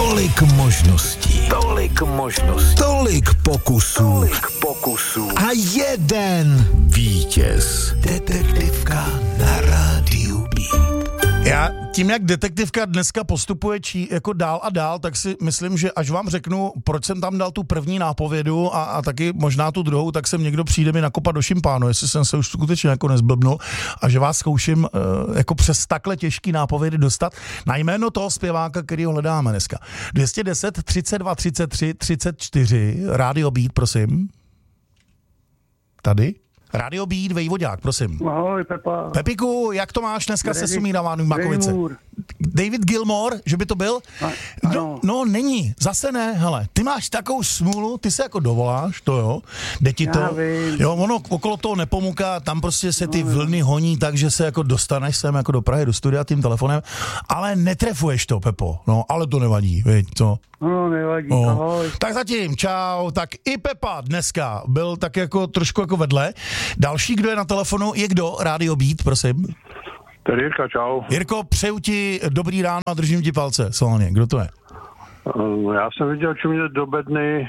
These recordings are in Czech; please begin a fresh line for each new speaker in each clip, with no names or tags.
Tolik možností. Tolik pokusů. A jeden vítěz. Detektivka na rádiu Beat. Já tím, jak detektivka dneska postupuje jako dál a dál, tak si myslím, že až vám řeknu, proč jsem tam dal tu první nápovědu a taky možná tu druhou, tak sem někdo přijde mi nakopat do šimpánu, jestli jsem se už skutečně jako nezblbnul a že vás zkouším jako přes takhle těžký nápovědy dostat na jméno toho zpěváka, kterýho hledáme dneska. 210 32 33 34, Radio Beat, prosím. Tady? Radio Beat, Vejvodák, prosím.
Ahoj, Pepa.
Pepiku, jak to máš dneska se Sumíravánu v Makovice? David Gilmour, že by to byl? No, není, zase ne, hele, ty máš takovou smůlu, ty se jako dovoláš, to jo, jde ti to, jo, ono okolo toho Nepomuka, tam prostě se ty vlny honí, takže se jako dostaneš sem jako do Prahy, do studia tím telefonem, ale netrefuješ to, Pepo, no, ale to nevadí, viď, co?
No, nevadí, ahoj.
Tak zatím, čau, tak i Pepa dneska byl tak jako trošku jako vedle. Další, kdo je na telefonu, je kdo? Radio Beat, prosím.
Tady Jirka, čau.
Jirko, přeju ti dobrý ráno a držím ti palce, solně. Kdo to je?
Já jsem viděl čumět do bedny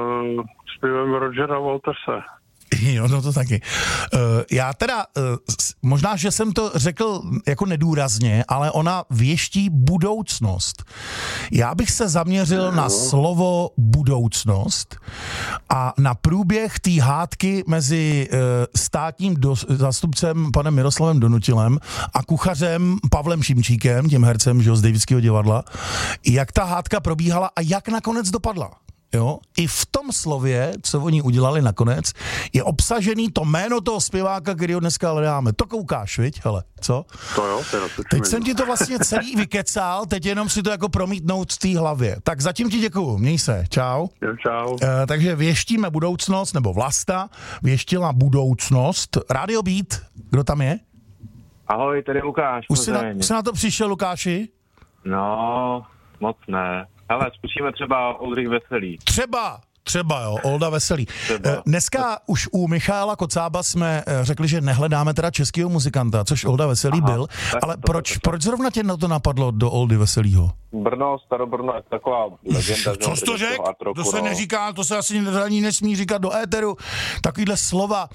s pivem Rogera Waterse.
Jo, no to taky. Já teda, možná, že jsem to řekl jako nedůrazně, ale ona věští budoucnost. Já bych se zaměřil na slovo budoucnost a na průběh té hádky mezi státním zástupcem panem Miroslavem Donutilem a kuchařem Pavlem Šimčíkem, tím hercem, že, z Davidského divadla, jak ta hádka probíhala a jak nakonec dopadla. Jo? I v tom slově, co oni udělali nakonec, je obsažený to jméno toho zpěváka, kterýho dneska hledáme. To koukáš, viď? Hele, co?
To jo,
teď jsem ti to vlastně celý vykecal, teď jenom si to jako promítnout v té hlavě. Tak zatím ti děkuju, měj se, čau.
Jo, čau.
Takže věštíme budoucnost, nebo Vlasta věštila budoucnost. Radio Beat, kdo tam je?
Ahoj, tady Lukáš.
Už jsi na to přišel, Lukáši?
No, moc ne. Hele, zkusíme třeba Oldřich Veselý.
Třeba jo, Olda Veselý. Dneska už u Michaela Kocába jsme řekli, že nehledáme teda českého muzikanta, což Olda Veselý byl, ale proč zrovna tě na to napadlo do Oldy Veselýho?
Brno, Starobrno je taková legenda.
Co jsi to řekl? To se neříká, to se asi ani nesmí říkat do éteru. Takovýhle slova.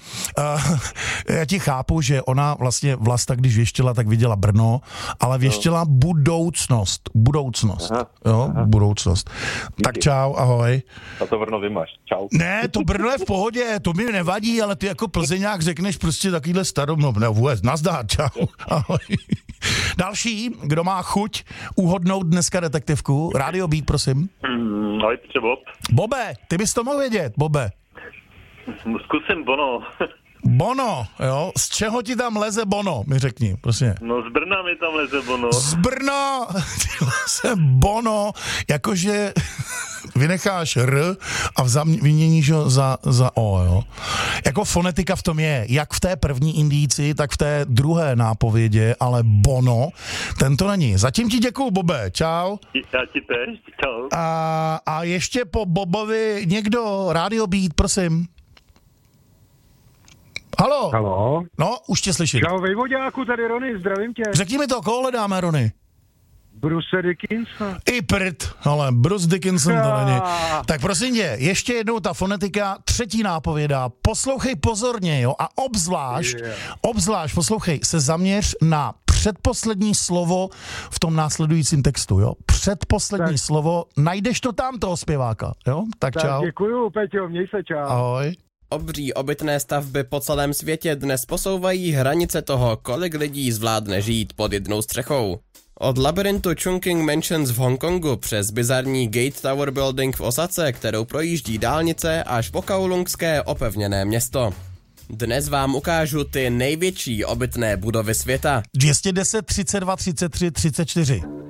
Já ti chápu, že ona vlastně Vlasta, když věštila, tak viděla Brno, ale věštila budoucnost. Jo, budoucnost. Díky. Tak čau, ahoj.
A to Brno vymaž, čau.
Ne, to Brno je v pohodě, to mi nevadí, ale ty jako Plzeňák řekneš prostě takovýhle Starobrno. Ne, vůbec, nazdar, čau, ahoj. Další, kdo má chuť uhodnout dneska detektivku, Radio Beat, prosím.
Ahoj, Bob.
Bobe, ty bys to mohl vědět, Bobe.
Zkusím Bono.
Bono, jo? Z čeho ti tam leze Bono, mi řekni, prosím.
No z Brna mi tam leze Bono.
Z Brna leze Bono, jakože vynecháš R a vyměníš ho za O, jo? Jako fonetika v tom je, jak v té první indici, tak v té druhé nápovědě, ale Bono, ten to není. Zatím ti děkuju, Bobe, čau.
Já ti tež, čau.
A ještě po Bobovi někdo, Radio Beat, prosím. Haló? No, už tě slyším.
Čau, Vejvoďáku, tady Rony, zdravím tě.
Řekni mi to, koho hledáme, Rony?
Bruce Dickinson.
I prd, ale Bruce Dickinson to není. Tak prosím tě, ještě jednou ta fonetika, třetí nápověda. Poslouchej pozorně, jo, a obzvlášť, poslouchej, se zaměř na předposlední slovo v tom následujícím textu, jo. Předposlední slovo, najdeš to tam toho zpěváka, jo. Tak čau.
Děkuju, Peťo, měj se, čau.
Ahoj.
Obří obytné stavby po celém světě dnes posouvají hranice toho, kolik lidí zvládne žít pod jednou střechou. Od labirintu Chungking Mansions v Hongkongu přes bizarní Gate Tower Building v Osace, kterou projíždí dálnice, až po kaolungské opevněné město. Dnes vám ukážu ty největší obytné budovy světa.
210 32 33 34.